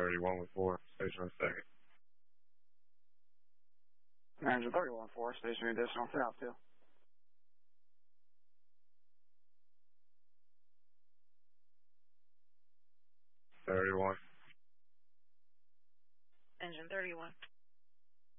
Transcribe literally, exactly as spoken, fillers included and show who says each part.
Speaker 1: thirty-one with four, station on second.
Speaker 2: Engine thirty-one four, station additional south two.
Speaker 1: thirty-one.
Speaker 3: Engine thirty-one.